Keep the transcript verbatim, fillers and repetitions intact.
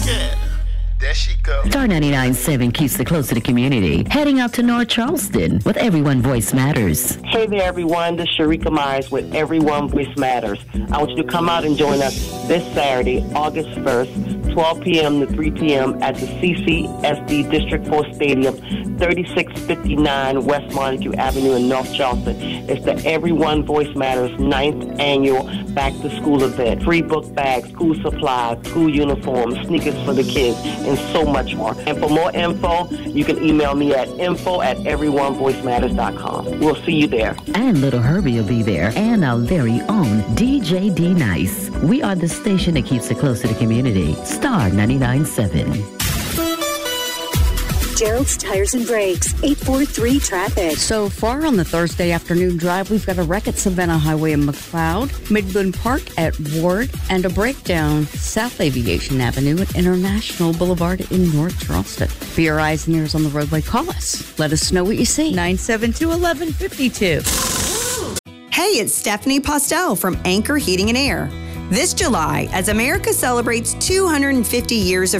There she go. Star ninety-nine point seven keeps it close to the community. Heading out to North Charleston with Everyone Voice Matters. Hey there, everyone. This is Sharika Myers with Everyone Voice Matters. I want you to come out and join us this Saturday, August first, twelve p.m. to three p.m. at the C C S D District four Stadium, thirty-six fifty-nine West Montague Avenue in North Charleston. It's the Everyone Voice Matters ninth Annual Back to School event. Free book bags, school supplies, school uniforms, sneakers for the kids, and so much more. And for more info, you can email me at info at everyone voice matters dot com. We'll see you there. And little Herbie will be there, and our very own D J D Nice. We are the station that keeps it close to the community. Star ninety-nine point seven. Gerald's Tires and Brakes, eight four three traffic. So far on the Thursday afternoon drive, we've got a wreck at Savannah Highway in McLeod, Midland Park at Ward, and a breakdown South Aviation Avenue at International Boulevard in North Charleston. For your eyes and ears on the roadway, call us. Let us know what you see. nine seven two, one one five two. Hey, it's Stephanie Postel from Anchor Heating and Air. This July, as America celebrates two hundred fifty years of